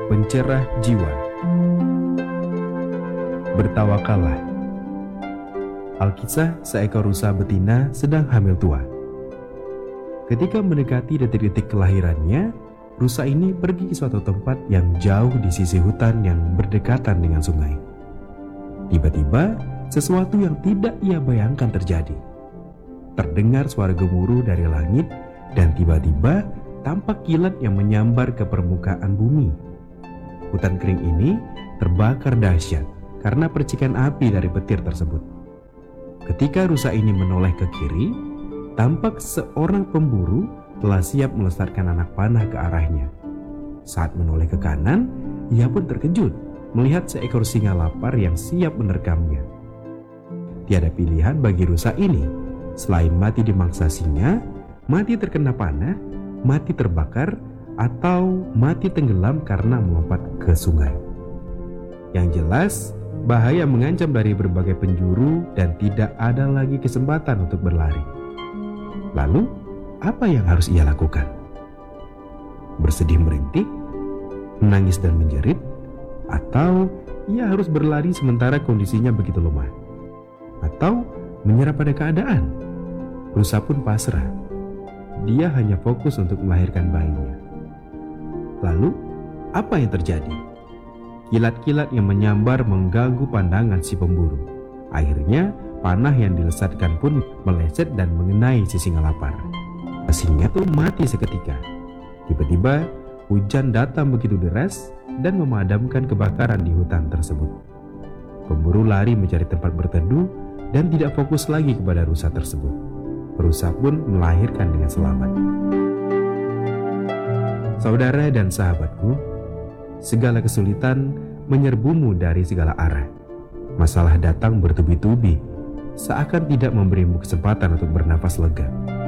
pencerah jiwa. Bertawakallah. Alkisah seekor rusa betina sedang hamil tua. Ketika mendekati detik-detik kelahirannya, rusa ini pergi ke suatu tempat yang jauh di sisi hutan yang berdekatan dengan sungai. Tiba-tiba, sesuatu yang tidak ia bayangkan terjadi. Terdengar suara gemuruh dari langit dan tiba-tiba tampak kilat yang menyambar ke permukaan bumi. Hutan kering ini terbakar dahsyat karena percikan api dari petir tersebut. Ketika rusa ini menoleh ke kiri, tampak seorang pemburu telah siap melesatkan anak panah ke arahnya. Saat menoleh ke kanan, ia pun terkejut melihat seekor singa lapar yang siap menerkamnya. Tiada pilihan bagi rusa ini selain mati dimangsa singa, mati terkena panah, mati terbakar, atau mati tenggelam karena melompat ke sungai. Yang jelas, bahaya mengancam dari berbagai penjuru dan tidak ada lagi kesempatan untuk berlari. Lalu, apa yang harus ia lakukan? Bersedih merintih, menangis dan menjerit, atau ia harus berlari sementara kondisinya begitu lemah? Atau menyerah pada keadaan? Rusa pun pasrah. Dia hanya fokus untuk melahirkan bayinya. Lalu, apa yang terjadi? Kilat-kilat yang menyambar mengganggu pandangan si pemburu. Akhirnya, panah yang dilesatkan pun meleset dan mengenai si singa lapar. Singa itu mati seketika. Tiba-tiba, hujan datang begitu deras dan memadamkan kebakaran di hutan tersebut. Pemburu lari mencari tempat berteduh dan tidak fokus lagi kepada rusa tersebut. Rusa pun melahirkan dengan selamat. Saudara dan sahabatku, segala kesulitan menyerbumu dari segala arah. Masalah datang bertubi-tubi, seakan tidak memberimu kesempatan untuk bernafas lega.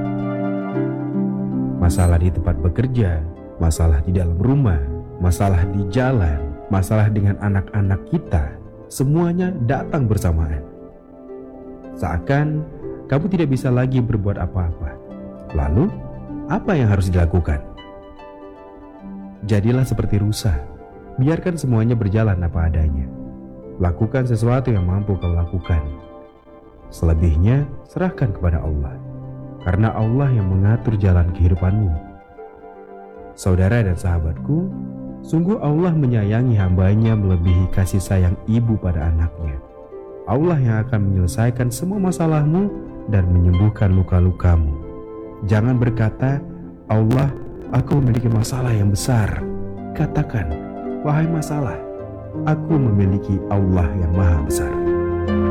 Masalah di tempat bekerja, masalah di dalam rumah, masalah di jalan, masalah dengan anak-anak kita, semuanya datang bersamaan. Seakan kamu tidak bisa lagi berbuat apa-apa. Lalu, apa yang harus dilakukan? Jadilah seperti rusa. Biarkan semuanya berjalan apa adanya. Lakukan sesuatu yang mampu kau lakukan. Selebihnya, serahkan kepada Allah. Karena Allah yang mengatur jalan kehidupanmu. Saudara dan sahabatku, sungguh Allah menyayangi hambanya melebihi kasih sayang ibu pada anaknya. Allah yang akan menyelesaikan semua masalahmu dan menyembuhkan luka-lukamu. Jangan berkata, Allah, aku memiliki masalah yang besar. Katakan, wahai masalah, aku memiliki Allah yang maha besar.